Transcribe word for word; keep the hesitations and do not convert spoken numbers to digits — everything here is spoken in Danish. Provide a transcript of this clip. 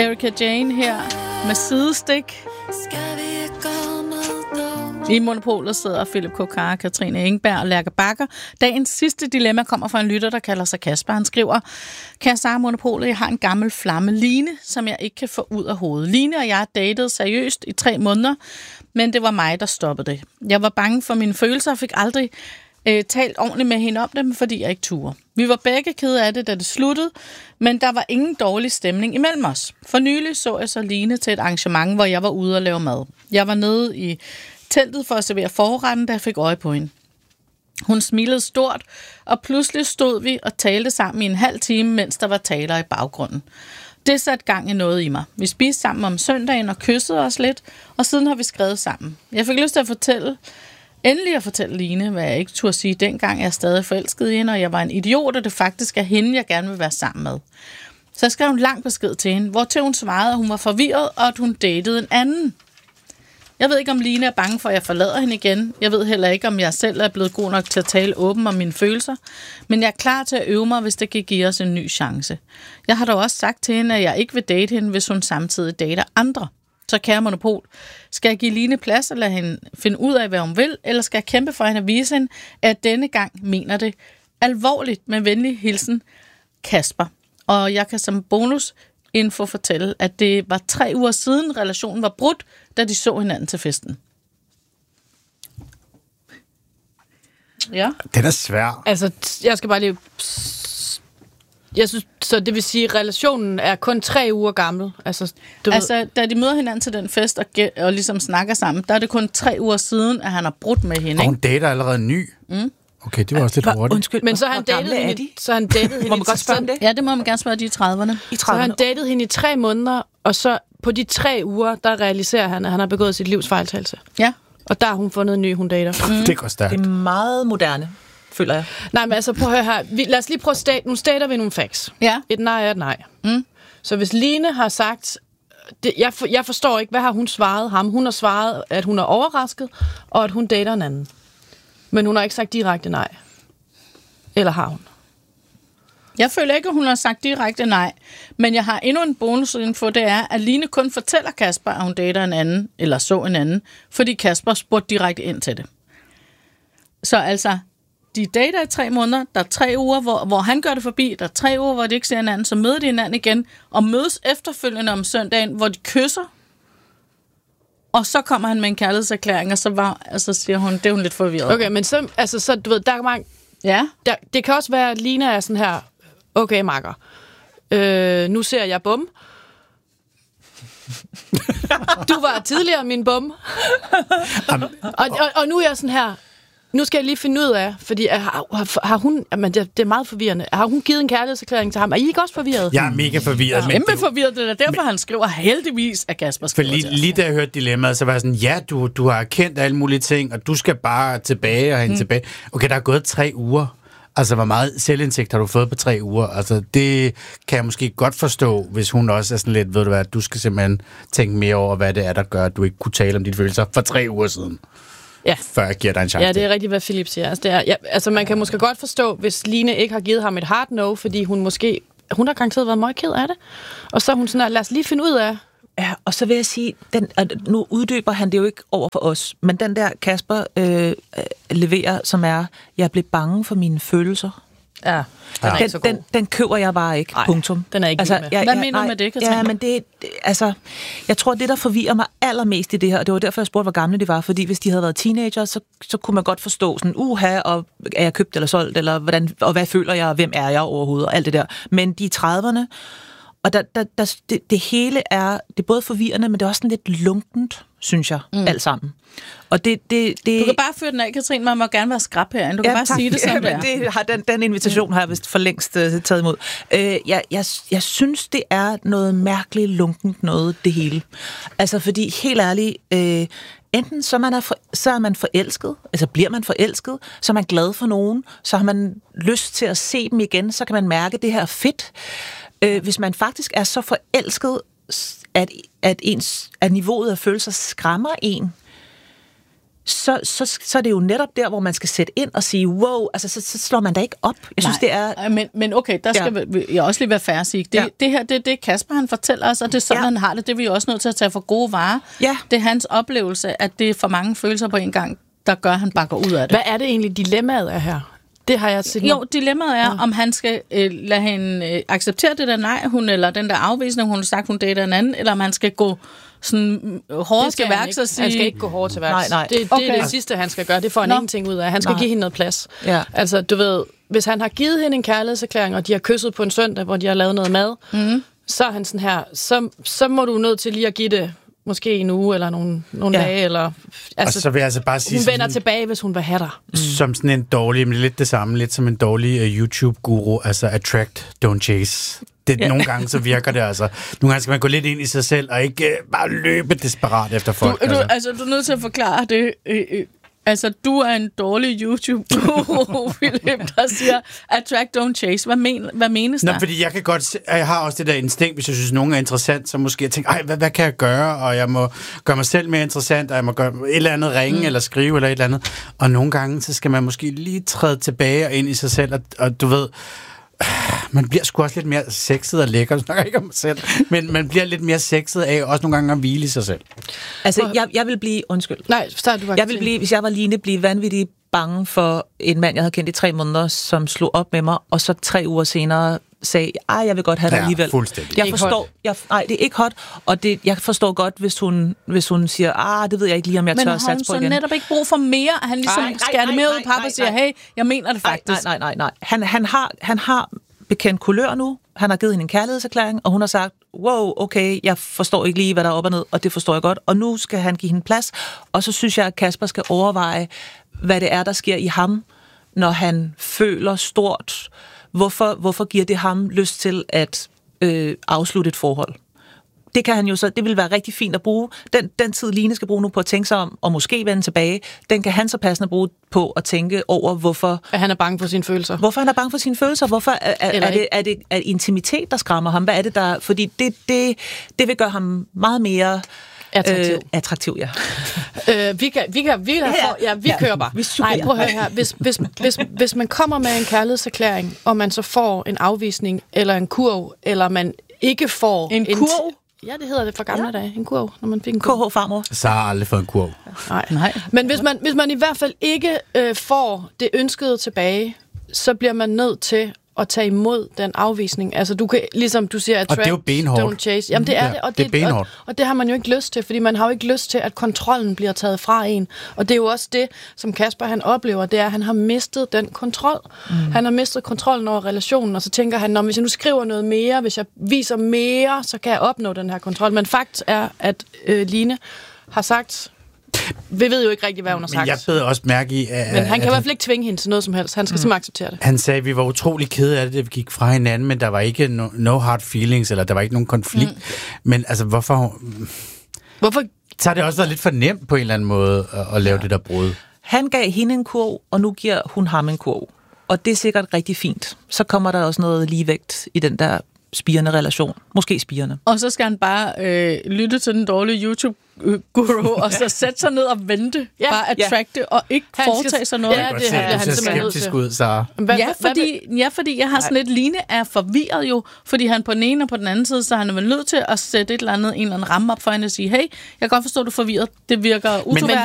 Erika Jane her med sidestik. I Monopolet sidder Philip K. Carr, Katrine Engberg og Lærke Bakker. Dagens sidste dilemma kommer fra en lytter, der kalder sig Kasper. Han skriver, kære Sara Monopolet, jeg har en gammel flamme, Line, som jeg ikke kan få ud af hovedet. Line og jeg datede seriøst i tre måneder, men det var mig, der stoppede det. Jeg var bange for mine følelser og fik aldrig øh, talt ordentligt med hende om dem, fordi jeg ikke turde. Vi var begge kede af det, da det sluttede, men der var ingen dårlig stemning imellem os. For nylig så jeg så Line til et arrangement, hvor jeg var ude og lave mad. Jeg var nede i teltet for at servere forretten, da jeg fik øje på hende. Hun smilede stort, og pludselig stod vi og talte sammen i en halv time, mens der var taler i baggrunden. Det satte gang i noget i mig. Vi spiste sammen om søndagen og kyssede os lidt, og siden har vi skrevet sammen. Jeg fik lyst til at fortælle, endelig at fortælle Line, hvad jeg ikke turde sige dengang, jeg er stadig forelsket i hende, og jeg var en idiot, og det faktisk er hende, jeg gerne vil være sammen med. Så jeg skrev en lang besked til hende, hvortil hun svarede, at hun var forvirret, og at hun datede en anden. Jeg ved ikke, om Line er bange for, at jeg forlader hende igen. Jeg ved heller ikke, om jeg selv er blevet god nok til at tale åben om mine følelser. Men jeg er klar til at øve mig, hvis det kan give os en ny chance. Jeg har dog også sagt til hende, at jeg ikke vil date hende, hvis hun samtidig dater andre. Så kære Monopol, skal jeg give Line plads og lade hende finde ud af, hvad hun vil, eller skal jeg kæmpe for hende at vise hende, at denne gang mener det alvorligt med venlig hilsen Kasper. Og jeg kan som bonus info fortælle, at det var tre uger siden relationen var brudt, da de så hinanden til festen. Ja. Den er svær. Altså, jeg skal bare lige... Jeg synes, så det vil sige, at relationen er kun tre uger gammel. Altså, du altså ved... da de møder hinanden til den fest og, ge- og ligesom snakker sammen, der er det kun tre uger siden, at han har brudt med hende. Og hun dater allerede ny. Mm. Okay, det var også lidt hurtigt. Undskyld, men så har han datet hende, de? så han datet hende. Må man godt spørge om det? Ja, det må man gerne spørge, de i trediverne. I Så han datet hende i tre måneder, og så på de tre uger, der realiserer han, at han har begået sit livs fejltagelse. Ja. Og der har hun fundet en ny, hun dater. Mm. Det går stærkt. Det er meget moderne, føler jeg. Nej, men altså, prøv at høre her. Vi, lad os lige prøve at state. Nu stater vi nogle facts. Ja. Et nej er et nej. Mm. Så hvis Line har sagt... Det, jeg, for, jeg forstår ikke, hvad har hun svaret ham? Hun har svaret, at hun er overrasket, og at hun dater en anden. Men hun har ikke sagt direkte nej. Eller har hun? Jeg føler ikke, at hun har sagt direkte nej, men jeg har endnu en bonusinfo, det er, at Line kun fortæller Kasper, at hun dater en anden, eller så en anden, fordi Kasper spurgte direkte ind til det. Så altså, de dater i tre måneder, der er tre uger, hvor, hvor han gør det forbi, der er tre uger, hvor de ikke ser hinanden, så møder de hinanden igen, og mødes efterfølgende om søndagen, hvor de kysser, og så kommer han med en kærlighedserklæring, og så, var, altså, siger hun, det er hun lidt forvirret. Okay, men så, altså, så du ved, der er mange... Ja. Der, det kan også være, at Lina er sådan her, okay, makker, øh, nu ser jeg bum. Du var tidligere min bum. og, og, og nu er jeg sådan her, nu skal jeg lige finde ud af, fordi har, har, har hun, jamen det, det er meget forvirrende, har hun givet en kærlighedserklæring til ham? Er I ikke også forvirret? Jeg er mega forvirret. Ja, kæmpe forvirret, det er derfor, men, han skriver heldigvis, at Kasper skriver for lige, lige da jeg hørte dilemmaet, så var jeg sådan, ja, du, du har kendt alle mulige ting, og du skal bare tilbage og hende mm. tilbage. Okay, der er gået tre uger. Altså, hvor meget selvindsigt har du fået på tre uger? Altså, det kan jeg måske godt forstå, hvis hun også er sådan lidt, ved du hvad, du skal simpelthen tænke mere over, hvad det er, der gør, at du ikke kunne tale om dine følelser for tre uger siden. Ja. Før jeg giver dig en chance. Ja, det er rigtigt, hvad Philip siger. Altså, det er, ja, altså, man kan måske godt forstå, hvis Line ikke har givet ham et hard no, fordi hun måske... Hun har garanteret været meget ked af det. Og så er hun sådan her, lad os lige finde ud af... Ja, og så vil jeg sige, den, nu uddyber han det jo ikke over for os, men den der Kasper øh, leverer, som er, jeg blev bange for mine følelser. Ja, den er den, ikke så god. Den, den køber jeg bare ikke, Ej, punktum. Den er ikke altså, med. Jeg, Hvad jeg, mener du med det, Katrine? Ja, men det, det, altså, jeg tror, det, der forvirrer mig allermest i det her, og det var derfor, jeg spurgte, hvor gamle de var, fordi hvis de havde været teenager, så, så kunne man godt forstå sådan, uha, og er jeg købt eller solgt, eller hvordan, og hvad føler jeg, og hvem er jeg overhovedet, og alt det der. Men de er trediverne, og der, der, der, det, det hele er, det er både forvirrende, men det er også sådan lidt lunkent, synes jeg, mm. alt sammen. Og det, det, det... Du kan bare fyre den af, Katrine, man må gerne være skrab her. Du kan ja, bare tak. sige det, som ja, det er. Det har, den, den invitation mm. har jeg vist for længst uh, taget imod. Uh, jeg, jeg, jeg synes, det er noget mærkeligt lunkent noget, det hele. Altså, fordi helt ærligt... Uh, enten så, man er for, så er man forelsket, altså bliver man forelsket, så er man glad for nogen, så har man lyst til at se dem igen, så kan man mærke, at det her er fedt. Øh, hvis man faktisk er så forelsket, at, at, ens, at niveauet af følelser skræmmer en, så, så, så er det jo netop der, hvor man skal sætte ind og sige, wow, altså så, så slår man da ikke op. Jeg synes, Nej, det er... Men, men okay, der skal ja. jeg også lige være fair at sige. Det, ja. det her, det er det, Kasper han fortæller os, og det er sådan, ja. han har det. Det er vi jo også nødt til at tage for gode varer. Ja. Det er hans oplevelse, at det er for mange følelser på en gang, der gør, at han bakker ud af det. Hvad er det egentlig, dilemmaet er her? Det har jeg set. Jo, dilemmaet er, ja. om han skal øh, lade hende øh, acceptere det der nej, hun eller den der afvisning, hun har sagt, hun dater en anden, eller om han skal gå sådan hårdt til værks og sige... Han skal ikke gå hårdt til værks. Nej, nej. Det, det okay. er det sidste, han skal gøre. Det får han Nå. ingenting ud af. Han skal nej. give hende noget plads. Ja. Altså, du ved, hvis han har givet hende en kærlighedserklæring, og de har kysset på en søndag, hvor de har lavet noget mad, mm. så er han sådan her, så, så må du nødt til lige at give det måske en uge, eller nogle, nogle ja. dage, eller... Altså, og så vil jeg altså bare sige... hun vender sådan, tilbage, hvis hun vil have dig. Mm. Som sådan en dårlig, men lidt det samme, lidt som en dårlig uh, YouTube-guru, altså attract, don't chase. Det, ja. Nogle gange så virker det altså. Nogle gange skal man gå lidt ind i sig selv, og ikke uh, bare løbe desperat efter folk. Du, du, altså. altså, du er nødt til at forklare det... Øh, øh. Altså, du er en dårlig YouTube-guru, Philip, der siger, attract, don't chase. Hvad, men, hvad menes der? Nå, fordi jeg kan godt se, jeg har også det der instinkt, hvis jeg synes, nogen er interessant, så måske jeg tænker, ej, hvad, hvad kan jeg gøre? Og jeg må gøre mig selv mere interessant, og jeg må gøre et eller andet ringe, mm. eller skrive, eller et eller andet. Og nogle gange, så skal man måske lige træde tilbage og ind i sig selv, og, og du ved... Man bliver sgu også lidt mere sexet og lækker, det snakker ikke om mig selv, men man bliver lidt mere sexet af også nogle gange at hvile i sig selv. Altså, jeg, jeg vil blive... Undskyld. Nej, start du faktisk. Jeg vil blive, hvis jeg var Line, blive vanvittigt bange for en mand, jeg havde kendt i tre måneder, som slog op med mig, og så tre uger senere sagde, ej, jeg vil godt have dig ja, alligevel. Fuldstændig. Jeg forstår, jeg, nej, det er ikke hot, og det, jeg forstår godt, hvis hun, hvis hun siger, ah, det ved jeg ikke lige, om jeg men tør at satse på igen. Men har hun så netop ikke brug for mere, at han ligesom Ej, skærer det mere ud i pap og siger, hey, jeg mener det faktisk. Nej, nej, nej, nej. Han, han, har, han har bekendt kulør nu, han har givet hende en kærlighedserklæring, og hun har sagt, wow, okay, jeg forstår ikke lige, hvad der er op og ned, og det forstår jeg godt, og nu skal han give hende plads, og så synes jeg, at Kasper skal overveje, hvad det er, der sker i ham, når han føler stort. Hvorfor, hvorfor giver det ham lyst til at øh, afslutte et forhold? Det kan han jo så, det vil være rigtig fint at bruge. Den, den tid, Line skal bruge nu på at tænke sig om, og måske vende tilbage, den kan han så passende bruge på at tænke over, hvorfor... At han er bange for sine følelser. Hvorfor han er bange for sine følelser? Hvorfor er, er, er, det, er, det, er det intimitet, der skræmmer ham? Hvad er det, der... Fordi det, det, det vil gøre ham meget mere... Attraktiv. Øh, attraktiv, ja. øh, vi kan, vi kan, vi kan, for, ja, vi ja, kører bare. Vi Nej, prøv at høre her. Hvis, hvis, hvis, hvis man kommer med en kærlighedserklæring, og man så får en afvisning, eller en kurv, eller man ikke får... En kurv? Ja, det hedder det fra gamle ja. dage. En kurv, når man fik en kurv. K H farmor. Så har jeg aldrig fået en kurv. Nej. Nej. Men hvis man, hvis man i hvert fald ikke øh, får det ønskede tilbage, så bliver man nødt til at tage imod den afvisning. Altså, du kan, ligesom du siger, attract, og det er jo benhårdt. Don't chase. Jamen, det er ja, det. Og det, det er og, og det har man jo ikke lyst til, fordi man har jo ikke lyst til, at kontrollen bliver taget fra en. Og det er jo også det, som Kasper han oplever, det er, at han har mistet den kontrol. Mm. Han har mistet kontrollen over relationen, og så tænker han, hvis jeg nu skriver noget mere, hvis jeg viser mere, så kan jeg opnå den her kontrol. Men fakt er, at øh, Line har sagt... Vi ved jo ikke rigtig, hvad hun har sagt. Men jeg bed også mærke i... At, men han kan at, i hvert fald ikke tvinge hende til noget som helst. Han skal mm. simpelthen acceptere det. Han sagde, at vi var utrolig kede af det, da vi gik fra hinanden, men der var ikke no, no hard feelings, eller der var ikke nogen konflikt. Mm. Men altså, hvorfor... Hvorfor? Så har det også været lidt for nemt på en eller anden måde at, at lave ja. det der brud. Han gav hende en kurv, og nu giver hun ham en kurv. Og det er sikkert rigtig fint. Så kommer der også noget ligevægt i den der spirende relation. Måske spirende. Og så skal han bare øh, lytte til den dårlige YouTube-guru, og så sætte sig ned og vente. Ja. Bare attracte, ja. og ikke han foretage skal... sig noget. Ja, det er han simpelthen nødt til. Ud, så. Hvad, ja, fordi, ja, fordi jeg har sådan lidt... Line er forvirret jo, fordi han på den ene og på den anden side, så han er vel nødt til at sætte et eller andet, en eller anden ramme op for hende og sige, hey, jeg kan godt forstå, du er forvirret. Det virker utroværdigt.